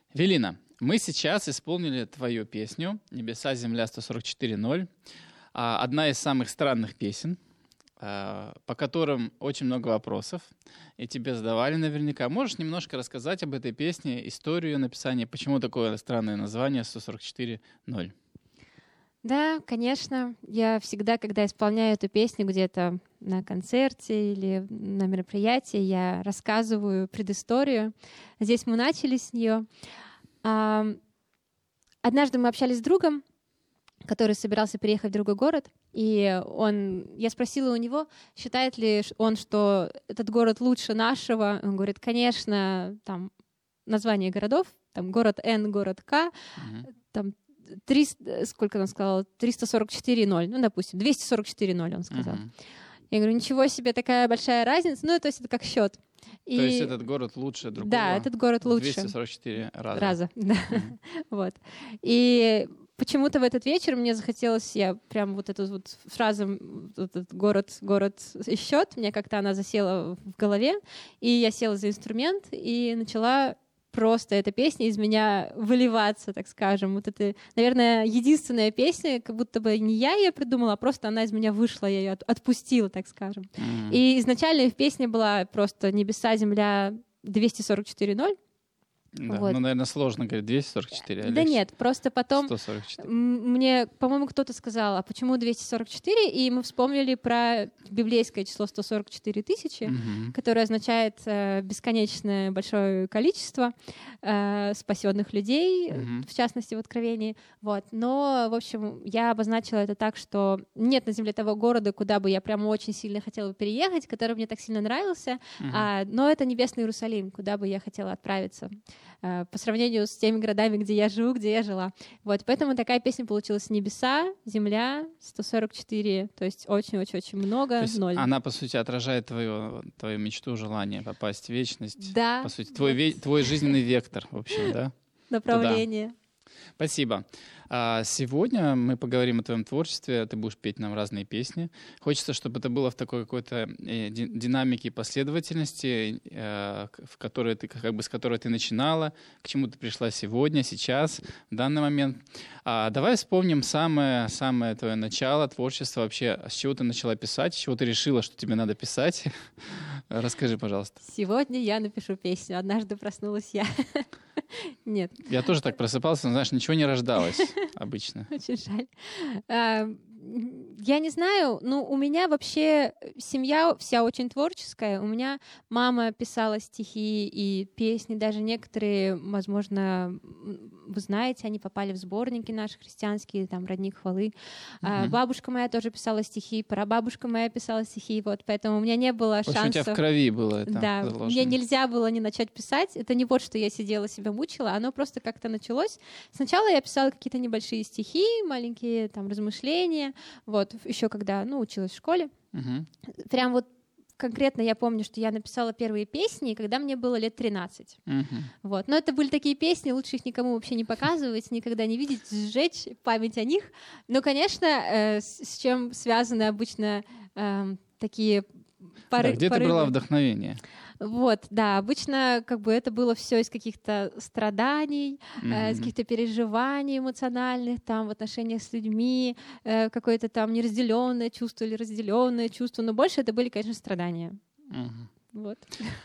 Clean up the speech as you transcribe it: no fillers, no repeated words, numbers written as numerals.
Велина, мы сейчас исполнили твою песню «Небеса, земля 144.0». Одна из самых странных песен, по которым очень много вопросов, и тебе задавали наверняка. Можешь немножко рассказать об этой песне, историю написания, почему такое странное название 144.0? Да, конечно. Я всегда, когда исполняю эту песню где-то на концерте или на мероприятии, я рассказываю предысторию. Здесь мы начали с нее. Однажды мы общались с другом, который собирался переехать в другой город, и я спросила у него, считает ли он, что этот город лучше нашего. Он говорит, конечно, там название городов, там город Н, город К, там 300, сколько он сказал, 344.0, ну, допустим, 244.0 он сказал. Я говорю, ничего себе, такая большая разница. Ну, то есть это как счет. То есть этот город лучше другого? Да, этот город лучше. 244 раза. Да. Вот. И почему-то в этот вечер мне захотелось, я прям вот эту вот фразу, этот город и счет, мне как-то она засела в голове, и я села за инструмент и начала просто эта песня из меня выливаться, так скажем. Вот это, наверное, единственная песня, как будто бы не я ее придумала, а просто она из меня вышла, я ее отпустила, так скажем. И изначально в песне была просто «Небеса, земля 244.0», Да, вот. Ну, наверное, сложно говорить 244, а да легче. Нет, просто потом 144. мне, по-моему, кто-то сказал, а почему 244? И мы вспомнили про библейское число 144 тысячи, которое означает бесконечное большое количество спасенных людей, в частности, в Откровении. Вот. Но, в общем, я обозначила это так, что нет на земле того города, куда бы я прямо очень сильно хотела бы переехать, который мне так сильно нравился, но это небесный Иерусалим, куда бы я хотела отправиться по сравнению с теми городами, где я живу, где я жила. Вот, поэтому такая песня получилась «Небеса, земля, 144», то есть очень-очень-очень много, то есть 0. Она, по сути, отражает твою мечту, желание попасть в вечность. Да. По сути, твой жизненный вектор, в общем, да? Направление. Туда. Спасибо. Сегодня мы поговорим о твоем творчестве. Ты будешь петь нам разные песни. Хочется, чтобы это было в такой какой-то динамике и последовательности, с которой ты начинала, к чему ты пришла сегодня, сейчас, в данный момент. Давай вспомним самое твое начало творчества. Вообще, с чего ты начала писать, с чего ты решила, что тебе надо писать. Расскажи, пожалуйста. Сегодня я напишу песню. Однажды проснулась я. Нет. Я тоже так просыпался, но, знаешь, ничего не рождалось обычно. Очень жаль. Я не знаю, у меня вообще семья вся очень творческая. У меня мама писала стихи и песни, даже некоторые, возможно, вы знаете, они попали в сборники наши христианские, там, «Родник хвалы». Бабушка моя тоже писала стихи, прабабушка моя писала стихи, вот, поэтому у меня не было шансов. В общем, у тебя в крови было это заложено. Мне нельзя было не начать писать. Это не вот, что я сидела, себя мучила, оно просто как-то началось. Сначала я писала какие-то небольшие стихи, маленькие там размышления, вот, еще когда, училась в школе. Прям вот конкретно я помню, что я написала первые песни, когда мне было лет 13. Вот. Но это были такие песни, лучше их никому вообще не показывать, никогда не видеть, сжечь память о них. Но, конечно, с чем связаны обычно такие порывы. Где ты брала вдохновение? Вот, да, обычно это было все из каких-то страданий, из каких-то переживаний эмоциональных, там, в отношениях с людьми, какое-то там неразделенное чувство или разделенное чувство, но больше это были, конечно, страдания. Вот.